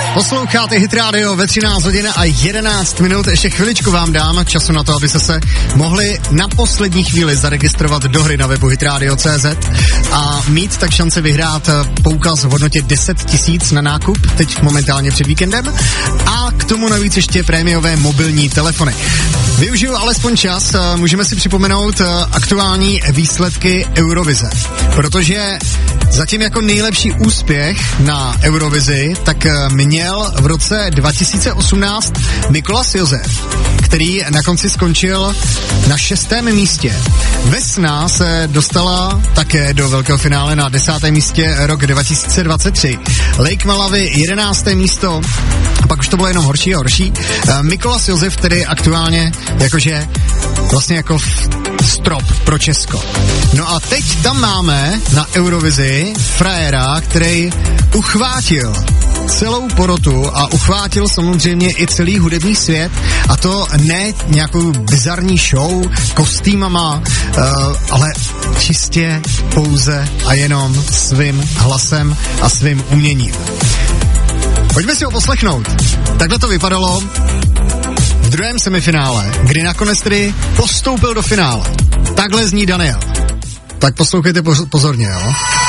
Posloucháte Hit Radio ve 13 hodin a 11 minut. Ještě chviličku vám dám času na to, abyste se mohli na poslední chvíli zaregistrovat do hry na webu hitradio.cz a mít tak šanci vyhrát poukaz v hodnotě 10 000 na nákup, teď momentálně před víkendem, a k tomu navíc ještě prémiové mobilní telefony. Využiju alespoň čas, můžeme si připomenout aktuální výsledky Eurovize, protože zatím jako nejlepší úspěch na Eurovizi tak měl v roce 2018 Mikolas Josef, který na konci skončil na 6. místě. Vesna se dostala také do velkého finále na 10. místě rok 2023. Lake Malawi 11. místo, a pak už to bylo jenom horší a horší. Mikolas Josef tedy aktuálně jakože vlastně jako strop pro Česko. No a teď tam máme na Eurovizi frajera, který uchvátil celou porotu a uchvátil samozřejmě i celý hudební svět, a to ne nějakou bizarní show, kostýmama, ale čistě pouze a jenom svým hlasem a svým uměním. Pojďme si ho poslechnout. Takhle to vypadalo v druhém semifinále, kdy nakonec tedy postoupil do finále. Takhle zní Daniel. Tak poslouchejte pozorně, jo.